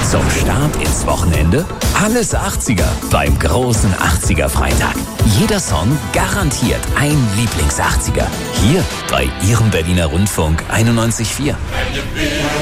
Zum Start ins Wochenende alles 80er beim großen 80er Freitag. Jeder Song garantiert ein Lieblings-80er. Hier bei Ihrem Berliner Rundfunk 91,4.